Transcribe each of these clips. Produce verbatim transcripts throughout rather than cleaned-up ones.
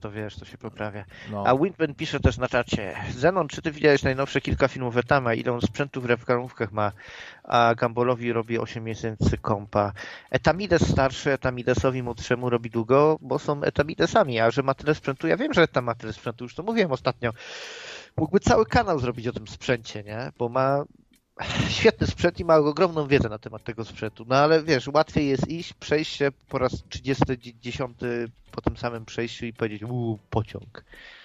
to wiesz, to się poprawia. No. A Windman pisze też na czacie. Zenon, czy ty widziałeś najnowsze kilka filmów Etama? Ile on sprzętu w reklamówkach ma? A Gambolowi robi osiem miesięcy kompa. Etamides starszy, Etamidesowi młodszemu robi długo, bo są Etamidesami, a że ma tyle sprzętu, ja wiem, że Etam ma tyle sprzętu, już to mówiłem ostatnio. Mógłby cały kanał zrobić o tym sprzęcie, nie? Bo ma świetny sprzęt i ma ogromną wiedzę na temat tego sprzętu. No ale wiesz, łatwiej jest iść, przejść się po raz trzydziesty, dziesiąty po tym samym przejściu i powiedzieć uuu, pociąg.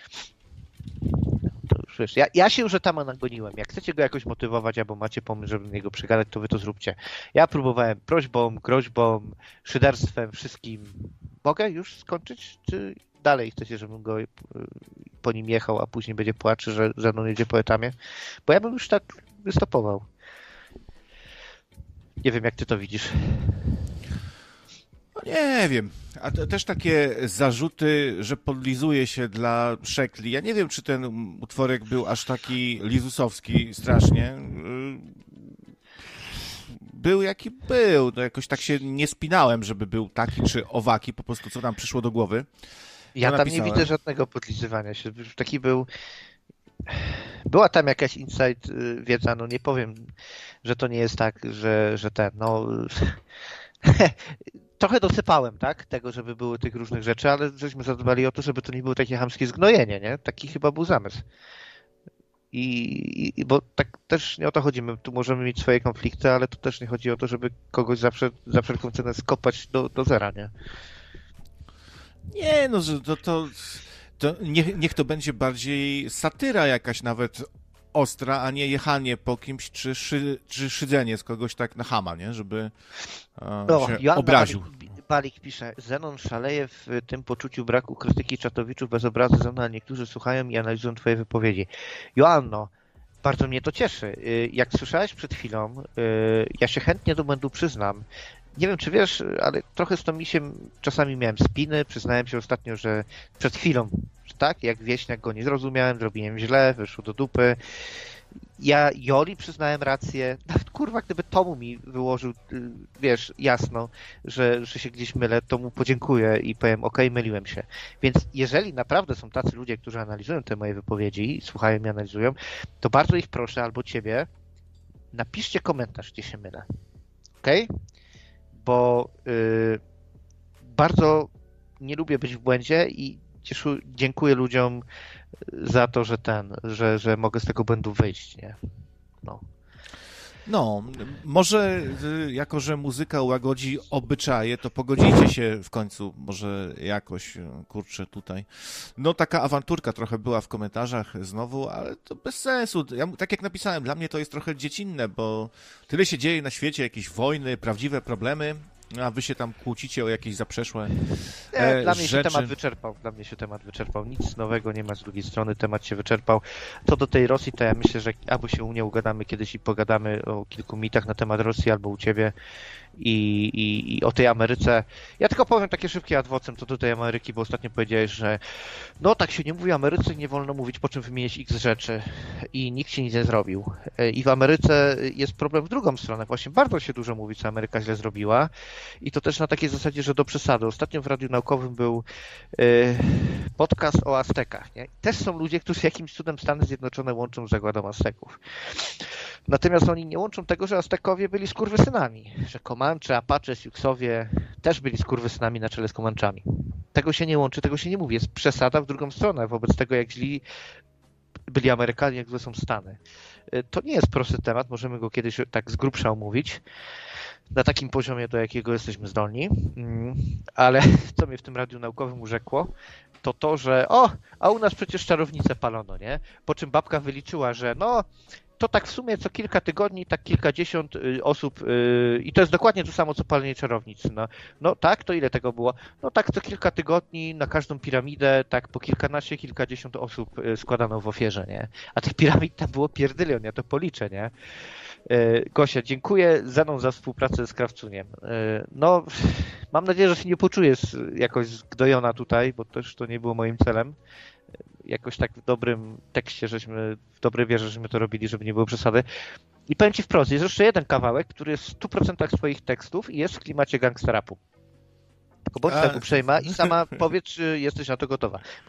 To już wiesz, ja, ja się już Etama nagoniłem. Jak chcecie go jakoś motywować albo macie pomysł, żeby na niego przegadać, to wy to zróbcie. Ja próbowałem prośbą, groźbą, szyderstwem, wszystkim. Mogę już skończyć? Czy dalej chcecie, żebym go po nim jechał, a później będzie płaczy, że ze mną jedzie po Etamie? Bo ja bym już tak wystopował. Nie wiem, jak ty to widzisz. No nie wiem. A to też takie zarzuty, że podlizuje się dla szekli. Ja nie wiem, czy ten utworek był aż taki lizusowski strasznie. Był jaki był. No jakoś tak się nie spinałem, żeby był taki czy owaki. Po prostu co tam przyszło do głowy. Ja tam napisałem. nie widzę żadnego podlizywania się. Taki był... Była tam jakaś insight wiedza, no nie powiem, że to nie jest tak, że, że ten, no... Trochę dosypałem, tak, tego, żeby były tych różnych rzeczy, ale żeśmy zadbali o to, żeby to nie było takie chamskie zgnojenie, nie? Taki chyba był zamysł. I, i bo tak też nie o to chodzi. My tu możemy mieć swoje konflikty, ale to też nie chodzi o to, żeby kogoś zawsze za wszelką cenę skopać do, do zera, nie? Nie, no, że to... to... To niech, niech to będzie bardziej satyra jakaś nawet ostra, a nie jechanie po kimś, czy, szy, czy szydzenie z kogoś tak na chama, nie? Żeby e, no, się Joanna obraził. Balik, Balik pisze, Zenon szaleje w tym poczuciu braku krytyki czatowiczów bez obrazy Zenon, ale niektórzy słuchają i analizują twoje wypowiedzi. Joanno, bardzo mnie to cieszy. Jak słyszałeś przed chwilą, ja się chętnie do błędu przyznam. Nie wiem, czy wiesz, ale trochę z Tomisiem czasami miałem spiny. Przyznałem się ostatnio, że przed chwilą, że tak, jak wieśniak go nie zrozumiałem, zrobiłem źle, wyszło do dupy. Ja Joli przyznałem rację. Nawet kurwa, gdyby Tomu mi wyłożył, wiesz, jasno, że, że się gdzieś mylę, to mu podziękuję i powiem, okej, okay, myliłem się. Więc jeżeli naprawdę są tacy ludzie, którzy analizują te moje wypowiedzi, słuchają i analizują, to bardzo ich proszę, albo ciebie, napiszcie komentarz, gdzie się mylę. Okej? Okay? Bo y, bardzo nie lubię być w błędzie i cieszę, dziękuję ludziom za to, że ten, że, że mogę z tego błędu wyjść, nie? No. No, może jako, że muzyka łagodzi obyczaje, to pogodzicie się w końcu, może jakoś, kurczę, tutaj. No taka awanturka trochę była w komentarzach znowu, ale to bez sensu. Ja, tak jak napisałem, dla mnie to jest trochę dziecinne, bo tyle się dzieje na świecie, jakieś wojny, prawdziwe problemy, a wy się tam kłócicie o jakieś zaprzeszłe e, nie, Dla mnie rzeczy. się temat wyczerpał. Dla mnie się temat wyczerpał. Nic nowego nie ma z drugiej strony. Temat się wyczerpał. Co do tej Rosji, to ja myślę, że albo się u mnie ugadamy kiedyś i pogadamy o kilku mitach na temat Rosji, albo u ciebie i, i, i o tej Ameryce. Ja tylko powiem takie szybkie adwocem co do tej Ameryki, bo ostatnio powiedziałeś, że no tak się nie mówi o Ameryce, nie wolno mówić, po czym wymienić x rzeczy i nikt się nic nie zrobił. I w Ameryce jest problem w drugą stronę. Właśnie bardzo się dużo mówi, co Ameryka źle zrobiła. I to też na takiej zasadzie, że do przesady. Ostatnio w Radiu Naukowym był y, podcast o Aztekach. Nie? Też są ludzie, którzy jakimś cudem Stany Zjednoczone łączą z zagładą Azteków. Natomiast oni nie łączą tego, że Aztekowie byli skurwysynami. Że Komancze, Apache, Siouxowie też byli skurwysynami na czele z Komanczami. Tego się nie łączy, tego się nie mówi. Jest przesada w drugą stronę wobec tego, jak źli byli Amerykanie, jak złe są Stany. To nie jest prosty temat, możemy go kiedyś tak z grubsza omówić. Na takim poziomie, do jakiego jesteśmy zdolni, ale co mnie w tym Radiu Naukowym urzekło, to to, że o, a u nas przecież czarownice palono, nie? Po czym babka wyliczyła, że no, to tak w sumie co kilka tygodni, tak kilkadziesiąt osób yy, i to jest dokładnie to samo, co palenie czarownic. No, no tak, to ile tego było? No tak co kilka tygodni na każdą piramidę, tak po kilkanaście, kilkadziesiąt osób składano w ofierze, nie? A tych piramid tam było pierdylion, ja to policzę, nie? Gosia, dziękuję Zenon za współpracę z Krawcuniem. No, mam nadzieję, że się nie poczujesz jakoś zgdojona tutaj, bo też to nie było moim celem. Jakoś tak w dobrym tekście, żeśmy, w dobrej wierze, żeśmy to robili, żeby nie było przesady. I powiem ci wprost, jest jeszcze jeden kawałek, który jest w stu procentach swoich tekstów i jest w klimacie gangsterapu. Tylko bądź tak uprzejma i sama powiedz, czy jesteś na to gotowa.